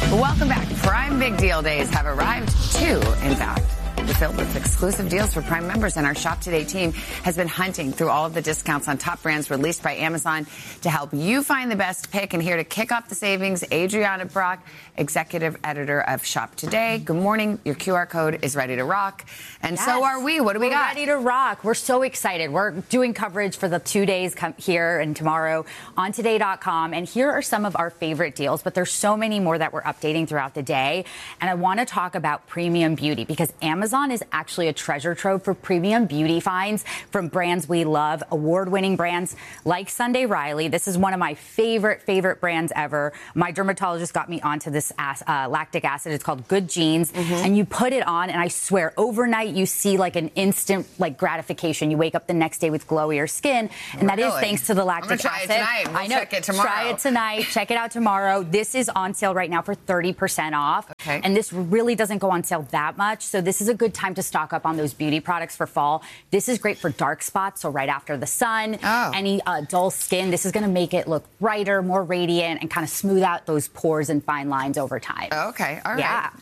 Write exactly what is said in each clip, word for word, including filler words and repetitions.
Welcome back. Prime Big Deal Days have arrived, two, in fact. We're filled with exclusive deals for Prime members, and our Shop Today team has been hunting through all of the discounts on top brands released by Amazon to help you find the best pick. And here to kick off the savings, Adriana Brock, executive editor of Shop Today. Good morning. Your Q R code is ready to rock. And yes. So are we. What do we We're got? Ready to rock. We're so excited. We're doing coverage for the two days come here and tomorrow on today dot com. And here are some of our favorite deals, but there's so many more that we're updating throughout the day. And I want to talk about premium beauty because Amazon is actually a treasure trove for premium beauty finds from brands we love, award-winning brands like Sunday Riley. This is one of my favorite, favorite brands ever. My dermatologist got me onto this uh, lactic acid. It's called Good Genes. Mm-hmm. And you put it on, and I swear, overnight you see like an instant like gratification. You wake up the next day with glowier skin, and that really? is thanks to the lactic I'm gonna try acid. It tonight. We'll I know. Check it tomorrow. Try it tonight. Check it out tomorrow. This is on sale right now for thirty percent off. Okay. And this really doesn't go on sale that much. So this is a good time to stock up on those beauty products for fall. This is great for dark spots, so right after the sun, oh. any uh, dull skin. This is going to make it look brighter, more radiant, and kind of smooth out those pores and fine lines over time. Okay, all right. Yeah.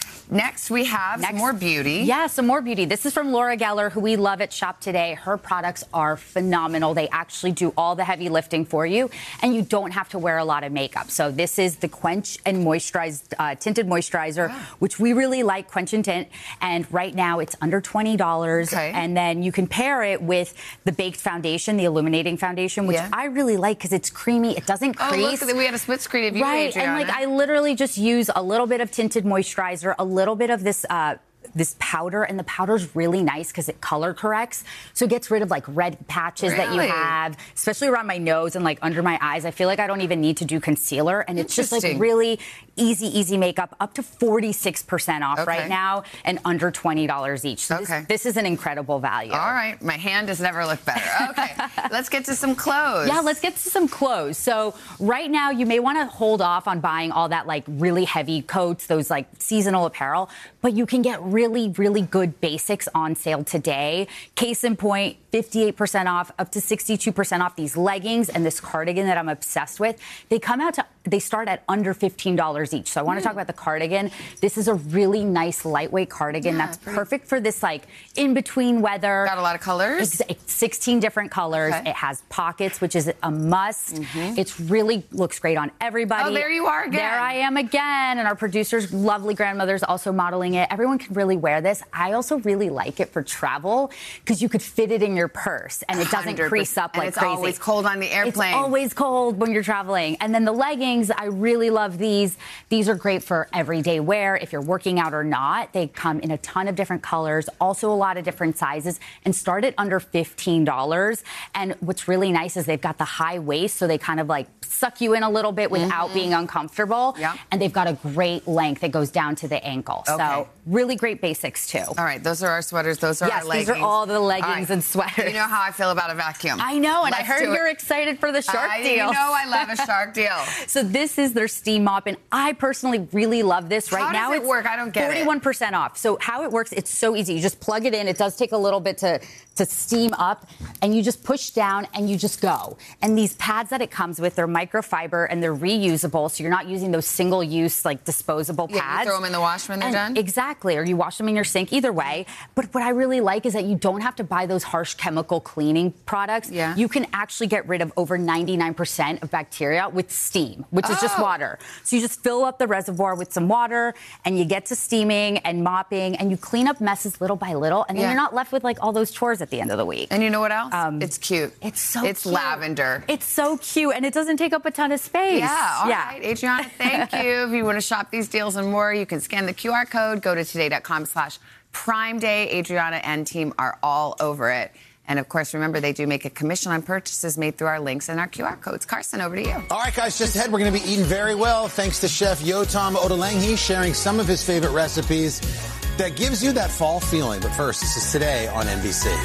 Next, we have Next, some more beauty. Yeah, some more beauty. This is from Laura Geller, who we love at Shop Today. Her products are phenomenal. They actually do all the heavy lifting for you, and you don't have to wear a lot of makeup. So this is the Quench and Moisturized uh, Tinted Moisturizer, wow. which we really like, Quench and Tint. And right now, it's under twenty dollars. Okay. And then you can pair it with the Baked Foundation, the Illuminating Foundation, which yeah. I really like because it's creamy. It doesn't crease. Oh, look, we had a split screen of you, right. Adriana. And like I literally just use a little bit of tinted moisturizer, a little bit of this uh, this powder, and the powder's really nice because it color corrects. So it gets rid of like red patches really? that you have, especially around my nose and like under my eyes. I feel like I don't even need to do concealer, and it's just like really easy, easy makeup, up to forty-six percent off okay. right now and under twenty dollars each. So okay. this, this is an incredible value. All right. My hand has never looked better. Okay. Let's get to some clothes. Yeah, let's get to some clothes. So right now you may want to hold off on buying all that like really heavy coats, those like seasonal apparel, but you can get really, really good basics on sale today. Case in point, fifty-eight percent off, up to sixty-two percent off these leggings and this cardigan that I'm obsessed with. They come out to, they start at under fifteen dollars each. So I want to mm. talk about the cardigan. This is a really nice lightweight cardigan yeah, that's pretty. perfect for this like in-between weather. Got a lot of colors? It's sixteen different colors. Okay. It has pockets, which is a must. Mm-hmm. It's really looks great on everybody. Oh, there you are again. There I am again. And our producer's lovely grandmother's also modeling it. Everyone can really wear this. I also really like it for travel because you could fit it in your purse and it doesn't one hundred percent crease up like and it's crazy. It's always cold on the airplane. It's always cold when you're traveling. And then the leggings, I really love these. These are great for everyday wear if you're working out or not. They come in a ton of different colors, also a lot of different sizes, and start at under fifteen dollars. And what's really nice is they've got the high waist, so they kind of like suck you in a little bit without mm-hmm. being uncomfortable. Yeah. And they've got a great length that goes down to the ankle. Okay. So really great basics too. All right, those are our sweaters. Those are yes, our leggings. These are all the leggings all right. and sweaters. You know how I feel about a vacuum. I know, and Let's I heard you're it. excited for the Shark I, deal. You know I love a Shark deal. So this is their steam mop, and I personally really love this. Right how now, does it it's work? I don't get forty-one percent off. So how it works, it's so easy. You just plug it in. It does take a little bit to to steam up, and you just push down and you just go. And these pads that it comes with, they're microfiber and they're reusable, so you're not using those single-use like disposable pads. Yeah, you throw them in the wash when they're and done. Exactly, or you wash them in your sink. Either way. But what I really like is that you don't have to buy those harsh chemical cleaning products. Yeah. You can actually get rid of over ninety-nine percent of bacteria with steam, which oh. is just water. So you just fill up the reservoir with some water, and you get to steaming and mopping, and you clean up messes little by little, and then yeah. you're not left with like all those chores at the end of the week. And you know what else? Um, it's cute. It's so It's cute. lavender. It's so cute, and it doesn't take up a ton of space. Yeah, all yeah. right. Adriana, thank you. If you want to shop these deals and more, you can scan the Q R code, go to today.com slash Prime Day. Adriana and team are all over it. And, of course, remember, they do make a commission on purchases made through our links and our Q R codes. Carson, over to you. All right, guys, just ahead, we're going to be eating very well thanks to Chef Yotam Ottolenghi sharing some of his favorite recipes that gives you that fall feeling. But first, this is Today on N B C.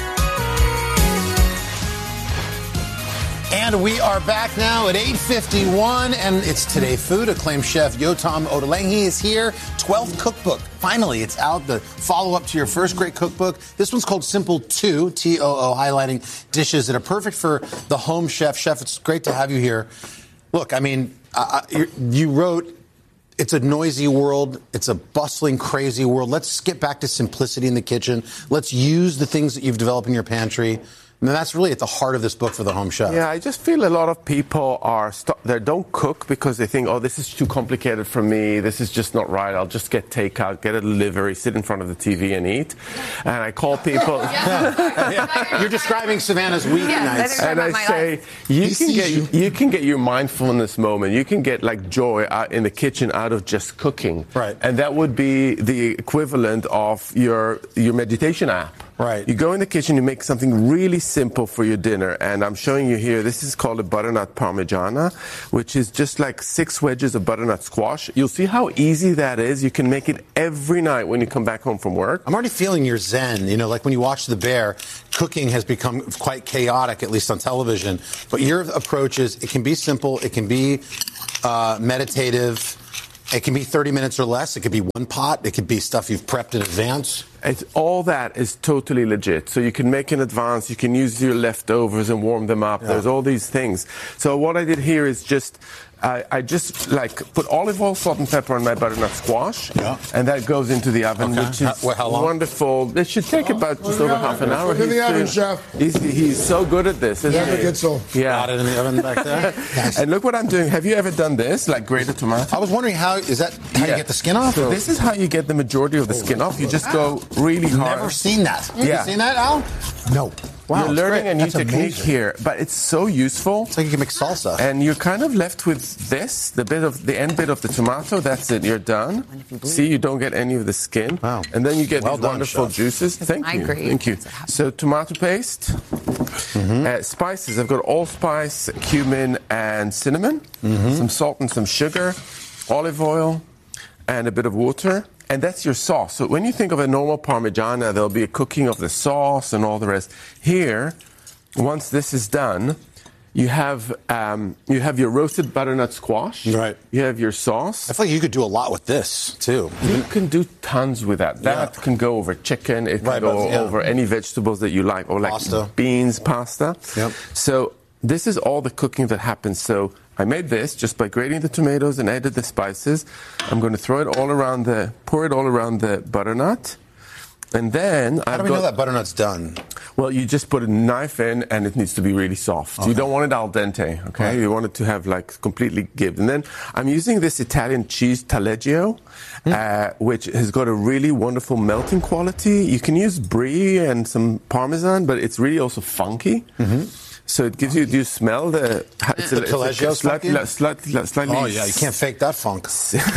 And we are back now at eight fifty-one, and it's Today Food. Acclaimed chef Yotam Ottolenghi is here. twelfth cookbook. Finally, it's out, the follow-up to your first great cookbook. This one's called Simple two, T O O, highlighting dishes that are perfect for the home chef. Chef, it's great to have you here. Look, I mean, uh, you wrote It's a noisy world. It's a bustling, crazy world. Let's get back to simplicity in the kitchen. Let's use the things that you've developed in your pantry. And that's really at the heart of this book for the home chef. Yeah, I just feel a lot of people are st- they don't cook because they think, oh, this is too complicated for me. This is just not right. I'll just get takeout, get a delivery, sit in front of the T V and eat. And I call people. yeah. Yeah. You're describing Savannah's weeknights. Yeah, and I say, you can get you. you can get your mindfulness moment. You can get like joy out in the kitchen out of just cooking. Right. And that would be the equivalent of your your meditation app. Right. You go in the kitchen, you make something really simple for your dinner, and I'm showing you here, this is called a butternut parmigiana, which is just like six wedges of butternut squash. You'll see how easy that is. You can make it every night when you come back home from work. I'm already feeling your zen. You know, like when you watch The Bear, cooking has become quite chaotic, at least on television. But your approach is, it can be simple, it can be uh, meditative, it can be thirty minutes or less, it could be one pot, it could be stuff you've prepped in advance. It's, all that is totally legit. So you can make in advance, you can use your leftovers and warm them up. Yeah. There's all these things. So what I did here is just, I, I just like put olive oil, salt and pepper on my butternut squash. Yeah. And that goes into the oven, okay. which is how, how long? wonderful. It should take about just over half an hour. In the oven, chef. He's, he's so good at this, isn't yeah, he? Good soul. Yeah. Got it in the oven back there. Nice. And look what I'm doing. Have you ever done this, like grated tomato? I was wondering how, is that how yeah. you get the skin off? So this is how you get the majority of the skin off. You just go really hard. Never seen that. Yeah. Have you seen that, Al? No. Wow, you're learning great. a new That's technique amazing. here, but it's so useful. It's like you can make salsa. And you're kind of left with this, the bit of the end bit of the tomato. That's it. You're done. You See, you don't get any of the skin. Wow. And then you get Well these done, wonderful chef. juices. Thank I you. agree. Thank you. So tomato paste, mm-hmm. uh, spices. I've got allspice, cumin, and cinnamon. Mm-hmm. Some salt and some sugar, olive oil, and a bit of water. And that's your sauce. So when you think of a normal Parmigiana, there'll be a cooking of the sauce and all the rest. Here, once this is done, you have um, you have your roasted butternut squash. Right. You have your sauce. I feel like you could do a lot with this, too. You can do tons with that. That Yeah. can go over chicken. It can Right, go but, yeah. over any vegetables that you like, or like Pasta. beans, pasta. Yep. So this is all the cooking that happens. So I made this just by grating the tomatoes and added the spices. I'm going to throw it all around the, pour it all around the butternut. And then How I've do we got, know that butternut's done? well, you just put a knife in and it needs to be really soft. Okay. You don't want it al dente, okay? Right. You want it to have like completely gibbed. And then I'm using this Italian cheese taleggio, mm. uh, which has got a really wonderful melting quality. You can use brie and some Parmesan, but it's really also funky. Mm-hmm. So it gives you, do you smell the... It's The a, Taleggio it's a slightly, slightly, slightly... Oh, yeah, you can't fake that funk.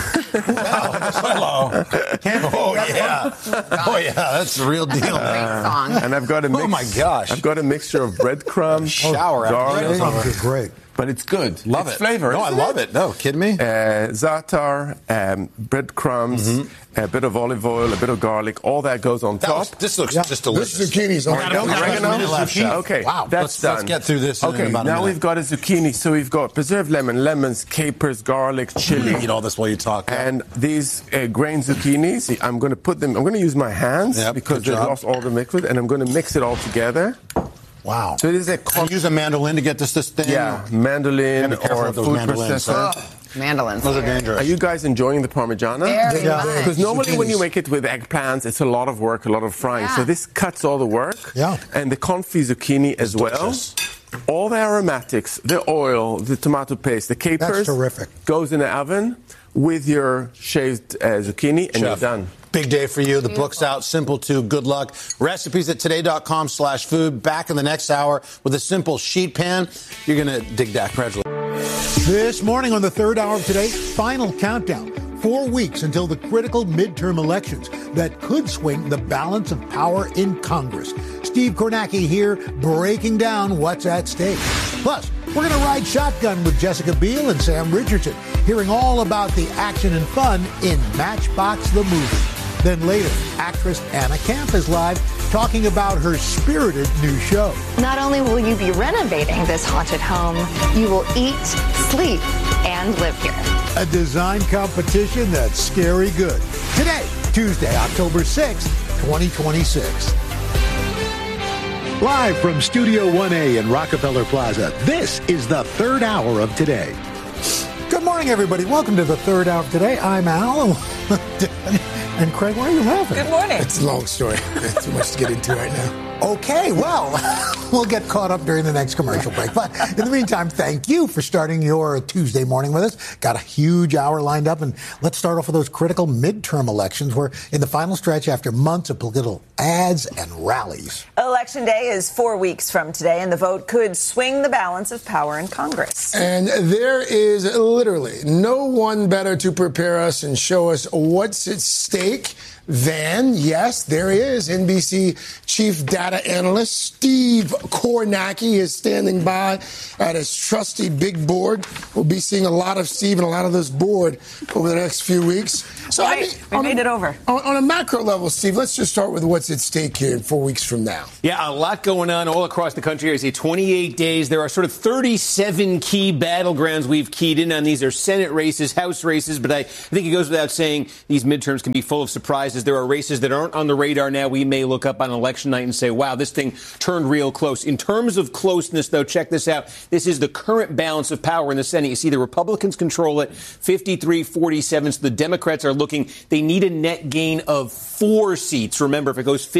Hello. Oh, yeah. Oh, yeah, that's the real deal. Great song. And I've got a mix... Oh, my gosh. I've got a mixture of breadcrumbs, Shower after garlic, meals on Good, great. but it's good. Love it's it. flavor. No, I isn't love it. No, kidding me? Uh, za'atar, um, breadcrumbs, Mm-hmm. a bit of olive oil, a bit of garlic. All that goes on That top. was- this looks Yeah. just This delicious. zucchini's on Oregano, it. oregano, Oregano, left, chef. Okay, Wow, that's let's, done. let's get through this in Okay, about a now minute. we've got a zucchini. So we've got preserved lemon, lemons, capers, garlic, chili. Eat all this while you talk. yeah. And these uh, grain zucchinis, I'm going to put them, I'm going to use my hands Yep, because good they've job. lost all the liquid, and I'm going to mix it all together. Wow. So it is a Can you use a mandolin to get this this thing? yeah, mandolin Be careful or a with those food mandolins, processor. huh? Mandolins. Those are dangerous. Are you guys enjoying the Parmigiana? Very Yeah. much. Because normally when you Zucchinis. make it with eggplants, it's a lot of work, a lot of frying. Yeah. So this cuts all the work. Yeah. And the confit zucchini as well. delicious. All the aromatics, the oil, the tomato paste, the capers. terrific. Goes in the oven with your shaved uh, zucchini, and Chef, you're done. Big day for you. The book's out. Simple too. Good luck. Recipes at today.com slash food. Back in the next hour with a simple sheet pan. You're going to dig that. Congratulations. This morning on the third hour of Today, final countdown. Four weeks until the critical midterm elections that could swing the balance of power in Congress. Steve Kornacki here, breaking down what's at stake. Plus, we're going to ride shotgun with Jessica Biel and Sam Richardson, hearing all about the action and fun in Matchbox the Movie. Then later, actress Anna Camp is live talking about her spirited new show. Not only will you be renovating this haunted home, you will eat, sleep, and live here. A design competition that's scary good. Today, Tuesday, October sixth, twenty twenty-six. Live from Studio one A in Rockefeller Plaza, this is the third hour of Today. Good morning. morning, everybody. Welcome to the third hour of today. I'm Al. And Craig, why are you laughing? Good morning. It's a long story. There's too much to get into right now. Okay, well, we'll get caught up during the next commercial break. But in the meantime, thank you for starting your Tuesday morning with us. Got a huge hour lined up, and let's start off with those critical midterm elections. We're in the final stretch after months of political ads and rallies. Election day is four weeks from today, and the vote could swing the balance of power in Congress. And there is literally no one better to prepare us and show us what's at stake than, yes, there is N B C chief data analyst Steve Kornacki is standing by at his trusty big board. We'll be seeing a lot of Steve and a lot of this board over the next few weeks. So right. I mean, we made a, it over. On, on a macro level, Steve, let's just start with what's at stake here in four weeks from now. Yeah, a lot going on all across the country. I say twenty-eight days. There are sort of thirty-seven key battlegrounds we've keyed in on. These are Senate races, House races, but I think it goes without saying these midterms can be full of surprises. There are races that aren't on the radar now. We may look up on election night and say, wow, this thing turned real close. In terms of closeness, though, check this out. This is the current balance of power in the Senate. You see the Republicans control it, fifty-three forty-seven. So the Democrats are looking, they need a net gain of four seats. Remember, if it goes